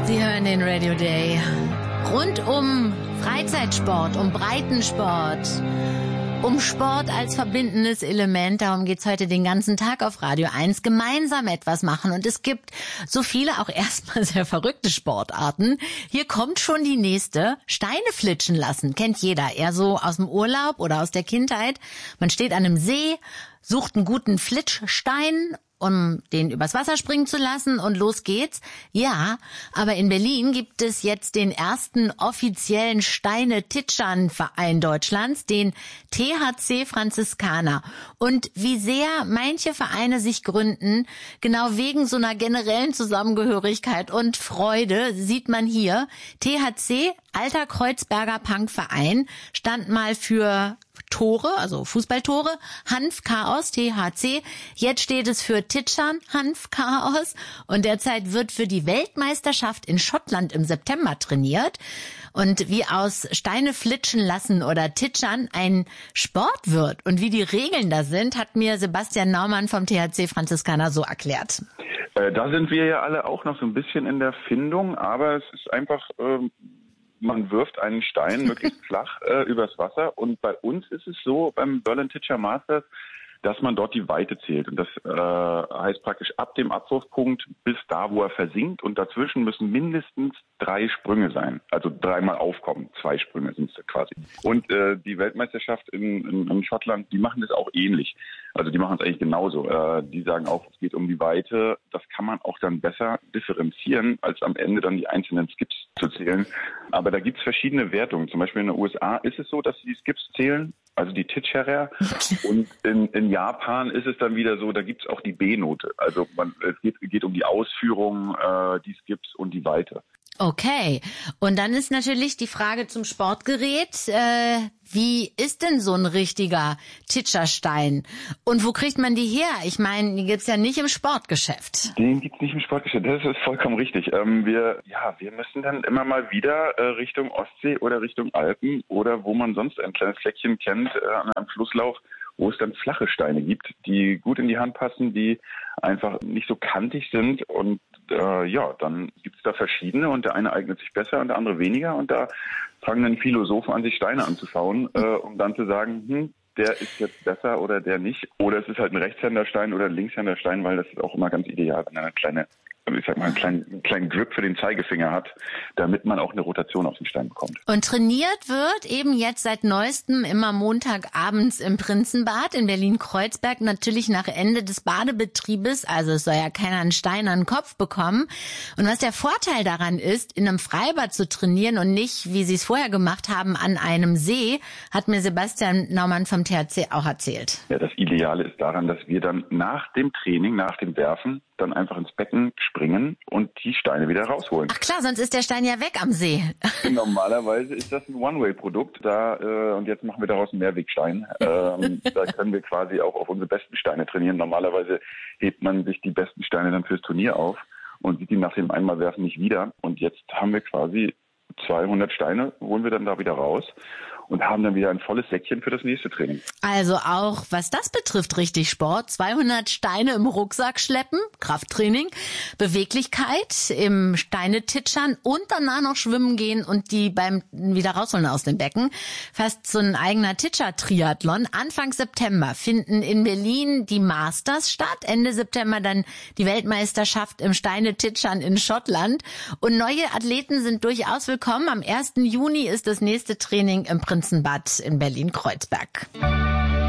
Sie hören den Radio Day. Rund um Freizeitsport, um Breitensport, um Sport als verbindendes Element. Darum geht's heute den ganzen Tag auf Radio 1. Gemeinsam etwas machen. Und es gibt so viele, auch erstmal sehr verrückte Sportarten. Hier kommt schon die nächste. Steine flitschen lassen. Kennt jeder. Eher so aus dem Urlaub oder aus der Kindheit. Man steht an einem See, sucht einen guten Flitschstein, um den übers Wasser springen zu lassen und los geht's. Ja, aber in Berlin gibt es jetzt den ersten offiziellen Steine-Titschern-Verein Deutschlands, den THC Franziskaner. Und wie sehr manche Vereine sich gründen, genau wegen so einer generellen Zusammengehörigkeit und Freude, sieht man hier. THC, Alter Kreuzberger Punkverein, stand mal für Tore, also Fußballtore, Hanfchaos, THC. Jetzt steht es für Titschern, Hanfchaos. Und derzeit wird für die Weltmeisterschaft in Schottland im September trainiert. Und wie aus Steine flitschen lassen oder Titschern ein Sport wird und wie die Regeln da sind, hat mir Sebastian Naumann vom THC Franziskaner so erklärt. Da sind wir ja alle auch noch so ein bisschen in der Findung, aber es ist einfach... Man wirft einen Stein möglichst flach übers Wasser und bei uns ist es so beim Berlin Titscher Masters, dass man dort die Weite zählt und das heißt praktisch ab dem Abwurfpunkt bis da, wo er versinkt und dazwischen müssen mindestens 3 Sprünge sein, also 3-mal aufkommen, 2 Sprünge sind es quasi. Und die Weltmeisterschaft in Schottland, die machen das auch ähnlich, also die machen es eigentlich genauso. Die sagen auch, es geht um die Weite, das kann man auch dann besser differenzieren, als am Ende dann die einzelnen Skips zu zählen. Aber da gibt es verschiedene Wertungen, zum Beispiel in den USA ist es so, dass sie die Skips zählen, also die Titscherer. Und in Japan ist es dann wieder so, da gibt es auch die B-Note. Also es geht um die Ausführung, die Skips und die Weite. Okay, und dann ist natürlich die Frage zum Sportgerät, wie ist denn so ein richtiger Titscherstein? Und wo kriegt man die her? Ich meine, die gibt's ja nicht im Sportgeschäft. Den gibt's nicht im Sportgeschäft, das ist vollkommen richtig. Wir müssen dann immer mal wieder Richtung Ostsee oder Richtung Alpen oder wo man sonst ein kleines Fleckchen kennt, an einem Flusslauf, wo es dann flache Steine gibt, die gut in die Hand passen, die einfach nicht so kantig sind und dann gibt's da verschiedene und der eine eignet sich besser und der andere weniger und da fangen dann Philosophen an, sich Steine anzuschauen, um dann zu sagen, der ist jetzt besser oder der nicht. Oder es ist halt ein Rechtshänderstein oder ein Linkshänderstein, weil das ist auch immer ganz ideal, wenn er einen kleinen Grip für den Zeigefinger hat, damit man auch eine Rotation auf den Stein bekommt. Und trainiert wird eben jetzt seit neuestem immer Montagabends im Prinzenbad in Berlin-Kreuzberg, natürlich nach Ende des Badebetriebes, also es soll ja keiner einen Stein an den Kopf bekommen. Und was der Vorteil daran ist, in einem Freibad zu trainieren und nicht, wie sie es vorher gemacht haben, an einem See, hat mir Sebastian Naumann vom THC auch erzählt. Ja, das Ideale ist daran, dass wir dann nach dem Training, nach dem Werfen, dann einfach ins Becken springen und die Steine wieder rausholen. Ach klar, sonst ist der Stein ja weg am See. Normalerweise ist das ein One-Way-Produkt und jetzt machen wir daraus einen Mehrwegstein. Da können wir quasi auch auf unsere besten Steine trainieren. Normalerweise hebt man sich die besten Steine dann fürs Turnier auf und sieht die nach dem Einmalwerfen nicht wieder. Und jetzt haben wir quasi 200 Steine, holen wir dann da wieder raus und haben dann wieder ein volles Säckchen für das nächste Training. Also auch, was das betrifft, richtig Sport. 200 Steine im Rucksack schleppen, Krafttraining, Beweglichkeit im Steinetitschern und danach noch schwimmen gehen und die beim wieder rausholen aus dem Becken. Fast so ein eigener Titscher-Triathlon. Anfang September finden in Berlin die Masters statt. Ende September dann die Weltmeisterschaft im Steinetitschern in Schottland. Und neue Athleten sind durchaus willkommen. Am 1. Juni ist das nächste Training im Prinzenbad in Berlin-Kreuzberg.